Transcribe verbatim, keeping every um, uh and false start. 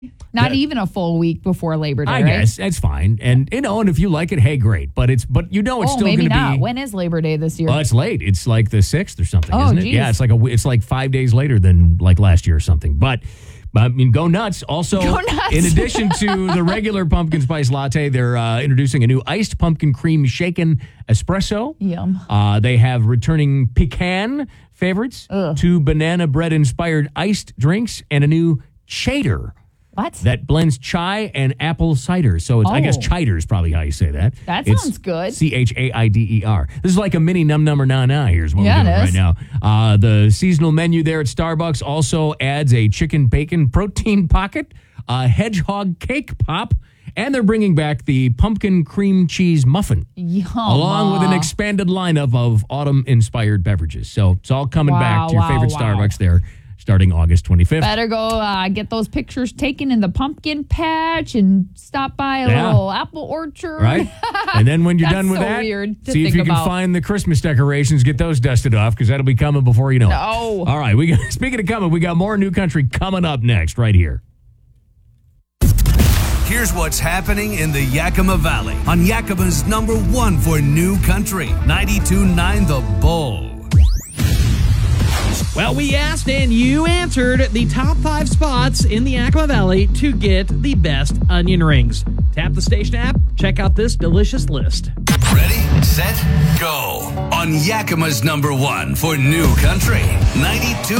Not Yeah. even a full week before Labor Day, I right? guess that's fine. And, you know, and if you like it, hey, great. But it's, but you know, it's oh, still maybe going to not. be. When is Labor Day this year? Well, it's late. It's like the sixth or something, Oh, isn't it? geez. Yeah, it's like a, it's like five days later than like last year or something. But I mean, go nuts. Also, Go nuts. in addition to the regular pumpkin spice latte, they're uh, introducing a new iced pumpkin cream shaken espresso. Yum. Uh, they have returning pecan favorites, Ugh. two banana bread inspired iced drinks, and a new chater What? that blends chai and apple cider. So it's, I guess Oh. chider is probably how you say that. That It's sounds good. C H A I D E R. This is like a mini num number na na. Here's what Yeah, we're doing it right is. now. Uh, the seasonal menu there at Starbucks also adds a chicken bacon protein pocket, a hedgehog cake pop, and they're bringing back the pumpkin cream cheese muffin, Yum. along with an expanded lineup of autumn-inspired beverages. So it's all coming back Wow, to your wow, favorite wow. Starbucks there, starting August twenty-fifth. Better go uh, get those pictures taken in the pumpkin patch and stop by a Yeah. little apple orchard. Right? And then when you're That's done with so that, weird to see if think you can about. find the Christmas decorations, get those dusted off, because that'll be coming before you know it. No. All right. We got, speaking of coming, we got more New Country coming up next right here. Here's what's happening in the Yakima Valley on Yakima's number one for New Country, ninety-two point nine The Bull. Well, we asked and you answered the top five spots in the Yakima Valley to get the best onion rings. Tap the station app, check out this delicious list. Ready, set, go. On Yakima's number one for New Country, ninety-two